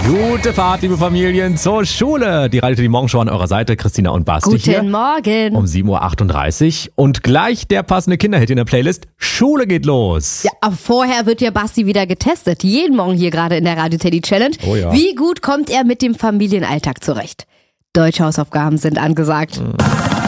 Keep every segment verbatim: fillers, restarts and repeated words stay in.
Gute Fahrt, liebe Familien, zur Schule. Die Radio Teddy Morgenshow an eurer Seite. Christina und Basti Guten hier. Morgen. Um sieben Uhr achtunddreißig. Und gleich der passende Kinderhit in der Playlist. Schule geht los. Ja, aber vorher wird ja Basti wieder getestet. Jeden Morgen hier gerade in der Radio Teddy Challenge. Oh ja. Wie gut kommt er mit dem Familienalltag zurecht? Deutsche Hausaufgaben sind angesagt. Mhm.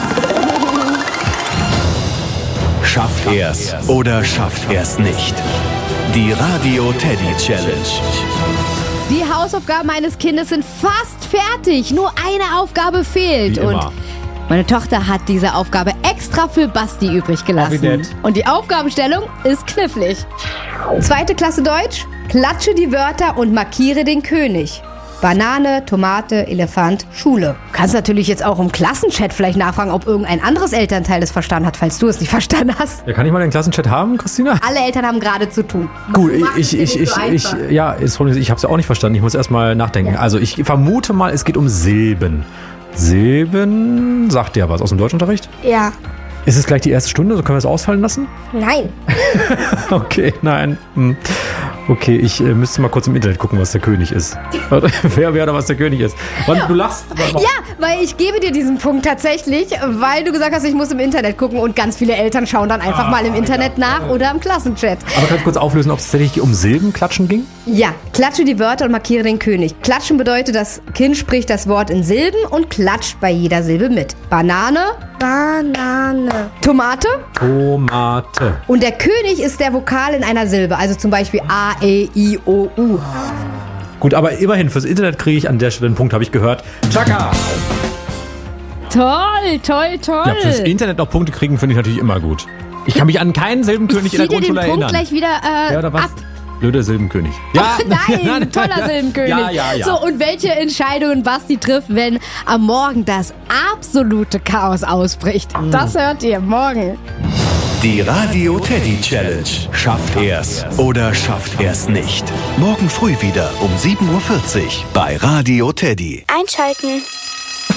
Schafft er's oder schafft er's nicht? Die Radio Teddy Challenge. Die Hausaufgaben meines Kindes sind fast fertig. Nur eine Aufgabe fehlt. Wie immer. Und meine Tochter hat diese Aufgabe extra für Basti übrig Oh, wie gelassen. nett. Und die Aufgabenstellung ist knifflig. Zweite Klasse Deutsch. Klatsche die Wörter und markiere den König. Banane, Tomate, Elefant, Schule. Du kannst natürlich jetzt auch im Klassenchat vielleicht nachfragen, ob irgendein anderes Elternteil es verstanden hat, falls du es nicht verstanden hast. Ja, kann ich mal den Klassenchat haben, Christina? Alle Eltern haben gerade zu tun. Gut, Mach es ich, dir ich, nicht ich, so ich, einfach. ja, ist, ich habe es ja auch nicht verstanden. Ich muss erst mal nachdenken. Also ich vermute mal, es geht um Silben. Silben, sagt dir was aus dem Deutschunterricht? Ja. Ist es gleich die erste Stunde? So können wir es ausfallen lassen? Nein. Okay, nein. Hm. Okay, ich äh, müsste mal kurz im Internet gucken, was der König ist. wer, wer oder was der König ist. Wann, du lachst. Ja, weil ich gebe dir diesen Punkt tatsächlich, weil du gesagt hast, ich muss im Internet gucken und ganz viele Eltern schauen dann einfach Ah, mal im Internet ja. nach oder im Klassenchat. Aber kannst du kurz auflösen, ob es tatsächlich um Silbenklatschen ging? Ja, klatsche die Wörter und markiere den König. Klatschen bedeutet, das Kind spricht das Wort in Silben und klatscht bei jeder Silbe mit. Banane, Banane. Tomate Tomate. und der König ist der Vokal in einer Silbe, also zum Beispiel A, E, I, O, U. Gut, aber immerhin, fürs Internet kriege ich an der Stelle einen Punkt, habe ich gehört. Chaka! Toll, toll, toll. Ja, fürs Internet noch Punkte kriegen, finde ich natürlich immer gut. Ich kann mich an keinen Silbenkönig ich in der zieh dir den Grundschule Punkt erinnern. gleich wieder äh, Ja, oder was? ab. Blöder Silbenkönig. Ja, Nein, toller Silbenkönig. Ja, ja, ja. So, und welche Entscheidungen Basti trifft, wenn am Morgen das absolute Chaos ausbricht? Das hört ihr morgen. Die Radio Teddy Challenge. Schafft er's oder schafft er's nicht? Morgen früh wieder um sieben Uhr vierzig bei Radio Teddy. Einschalten.